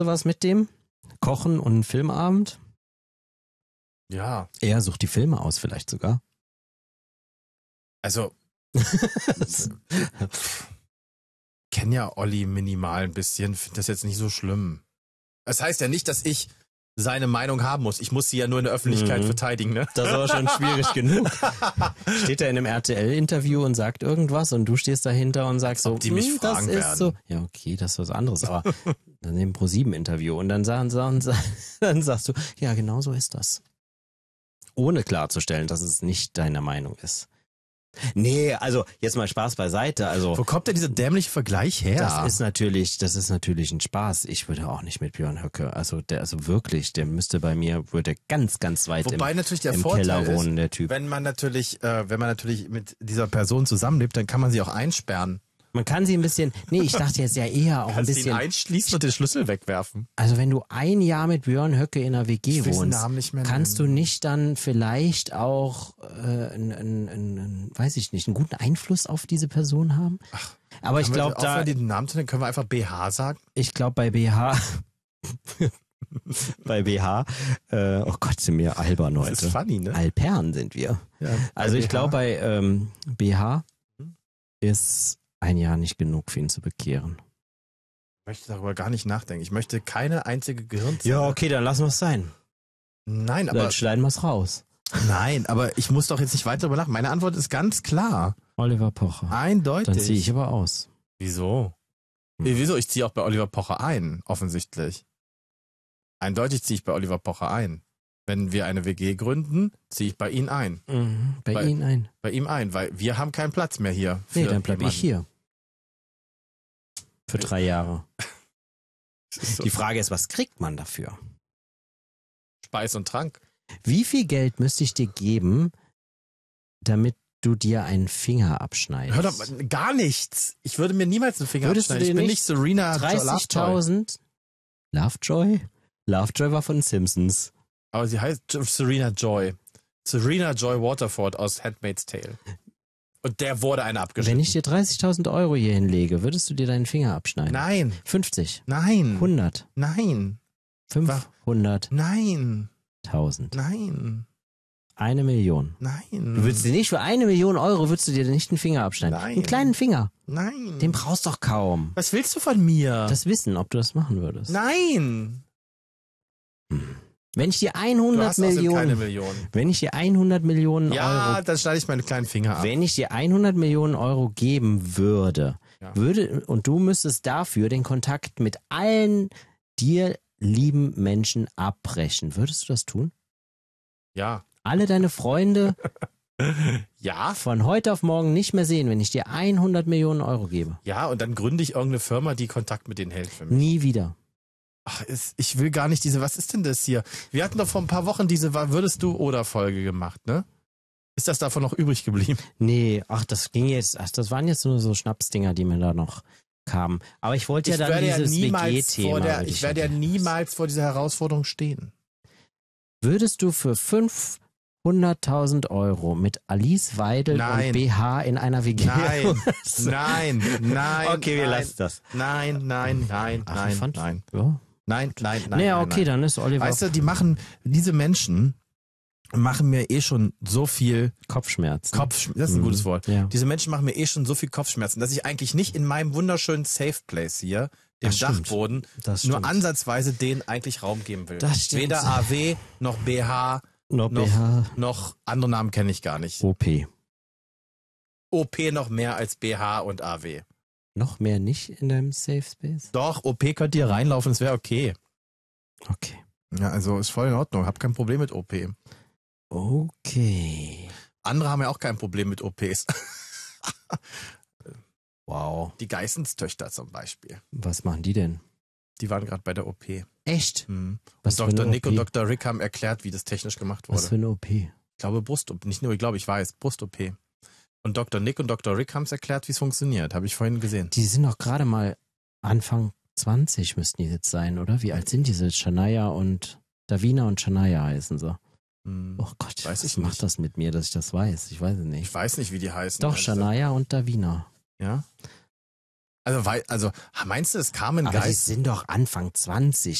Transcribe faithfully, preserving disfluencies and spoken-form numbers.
sowas mit dem? Kochen und einen Filmabend? Ja. Er sucht die Filme aus vielleicht sogar. Also, kenne ja Olli minimal ein bisschen, finde das jetzt nicht so schlimm. Das heißt ja nicht, dass ich seine Meinung haben muss. Ich muss sie ja nur in der Öffentlichkeit Mhm. verteidigen, ne? Das ist aber schon schwierig genug. Steht er in einem R T L-Interview und sagt irgendwas und du stehst dahinter und sagst so, Ob die mich "Hm, das fragen ist werden." so. Ja, okay, das ist was anderes, aber dann im ProSieben-Interview und dann, sagen, sagen, dann sagst du, ja, genau so ist das. Ohne klarzustellen, dass es nicht deine Meinung ist. Nee, also jetzt mal Spaß beiseite. Also Wo kommt denn dieser dämliche Vergleich her? das ist natürlich, das ist natürlich ein Spaß. Ich würde auch nicht mit Björn Höcke, also der, also wirklich, der müsste bei mir, würde ganz, ganz weit Wobei im, natürlich der im Vorteil Keller ist, wohnen, der Typ. wenn man natürlich, äh, wenn man natürlich mit dieser Person zusammenlebt, dann kann man sie auch einsperren. Man kann sie ein bisschen, nee, ich dachte jetzt ja eher auch ein Kannst ihn bisschen, einschließen und den Schlüssel wegwerfen. also wenn du ein Jahr mit Björn Höcke in einer W G Ich will den wohnst, Namen nicht mehr kannst du nennen. nicht dann vielleicht auch, äh, einen, einen, einen, weiß ich nicht, einen guten Einfluss auf diese Person haben? Ach, aber ich glaube da, aufhören, den Namen zu nennen, können wir einfach B H sagen? ich glaube bei B H, bei B H, äh, oh Gott, sind wir albern heute. Das ist funny, ne? Alpern sind wir. Ja, Also bei ich B H. glaube bei ähm, B H Hm? ist ein Jahr nicht genug für ihn zu bekehren. Ich möchte darüber gar nicht nachdenken. Ich möchte keine einzige Gehirnzelle. Ja, okay, dann lassen wir es sein. Nein, aber Dann schneiden wir es raus. nein, aber ich muss doch jetzt nicht weiter darüber lachen. Meine Antwort ist ganz klar. Oliver Pocher. Eindeutig. Dann ziehe ich aber aus. Wieso? Hm. Wie- Wieso? Ich ziehe auch bei Oliver Pocher ein, offensichtlich. Eindeutig ziehe ich bei Oliver Pocher ein. Wenn wir eine W G gründen, ziehe ich bei ihm ein. Mhm, bei Weil- Ihnen ein. Bei ihm ein, weil wir haben keinen Platz mehr hier. Nee, für dann bleib ich jemanden. hier. Für drei Jahre. Das ist so Die Frage ist, was kriegt man dafür? Speis und Trank. Wie viel Geld müsste ich dir geben, damit du dir einen Finger abschneidest? Hör doch mal, gar nichts. Ich würde mir niemals einen Finger Würdest du abschneiden. Ich dir bin nicht nicht Serena Lovejoy. dreißigtausend? Lovejoy? Lovejoy war von Simpsons. Aber sie heißt Jo- Serena Joy. Serena Joy Waterford aus Handmaid's Tale. Und der wurde eine abgeschnitten. Wenn ich dir dreißigtausend Euro hier hinlege, würdest du dir deinen Finger abschneiden? Nein, fünfzig, nein, hundert, nein, fünfhunderttausend, nein, nein, eine Million. nein. Du würdest dir nicht für eine Million Euro würdest du dir nicht einen Finger abschneiden. Nein. Einen kleinen Finger. Nein. Den brauchst du doch kaum. Was willst du von mir? Das Wissen, ob du das machen würdest. Nein. Wenn ich dir Du hundert hast außerdem Millionen, keine Millionen. wenn ich dir hundert Millionen Ja, Euro, dann schneide ich meine kleinen Finger ab. wenn ich dir hundert Millionen Euro geben würde, Ja. würde, und du müsstest dafür den Kontakt mit allen dir lieben Menschen abbrechen, würdest du das tun? Ja. Alle deine Freunde Ja, von heute auf morgen nicht mehr sehen, wenn ich dir hundert Millionen Euro gebe. ja, und dann gründe ich irgendeine Firma, die Kontakt mit denen hält für mich. Nie wieder. Ach, ist, ich will gar nicht diese, was ist denn das hier? Wir hatten doch vor ein paar Wochen diese Wa- Würdest du oder Folge gemacht, ne? Ist das davon noch übrig geblieben? Nee, ach, das ging jetzt, ach, das waren jetzt nur so Schnapsdinger, die mir da noch kamen. Aber ich wollte ja Ich dann werde ja dieses niemals W G-Thema. vor der, würde ich werde ja gerne- niemals vor dieser Herausforderung stehen. Würdest du für fünfhunderttausend Euro mit Alice Weidel Nein. und B H in einer W G? Nein, nein, nein. Okay, wir nein, lassen das. Nein, nein, nein, Ach, nein, ich fand- nein, Ja. nein, nein, nein. Naja, nein, okay, nein. dann ist Oliver Weißt du, die machen, diese Menschen machen mir eh schon so viel Kopfschmerzen. Kopfschmerzen. Das ist ein Mhm. gutes Wort. Ja. Diese Menschen machen mir eh schon so viel Kopfschmerzen, dass ich eigentlich nicht in meinem wunderschönen Safe Place hier, dem Das stimmt. Dachboden, Das nur stimmt. ansatzweise denen eigentlich Raum geben will. Das stimmt. Weder A W noch B H Noch noch, B H. noch andere Namen kenne ich gar nicht. O P. O P noch mehr als B H und A W. Noch mehr nicht in deinem Safe Space? Doch, O P könnt ihr reinlaufen, es wäre okay. Okay. Ja, also ist voll in Ordnung. Hab kein Problem mit O P. Okay. Andere haben ja auch kein Problem mit O Ps. Wow. Die Geissenstöchter zum Beispiel. Was machen die denn? Die waren gerade bei der O P. Echt? Hm. Was Und für Doktor eine Nick O P? und Doktor Rick haben erklärt, wie das technisch gemacht wurde. Was für eine O P? Ich glaube Brust-O P. Nicht nur, ich glaube, ich weiß. Brust-O P. Und Doktor Nick und Doktor Rick haben es erklärt, wie es funktioniert. Habe ich vorhin gesehen. Die sind doch gerade mal Anfang zwanzig müssten die jetzt sein, oder? Wie alt sind diese? Shania und Davina und Shania heißen sie. Hm. Oh Gott, Weiß was ich macht nicht. das mit mir, dass ich das weiß? Ich weiß es nicht. Ich weiß nicht, wie die heißen. Doch, Also, Shania und Davina. Ja? Also, weil, also meinst du, es Carmen Aber die Geist? sind doch Anfang zwanzig.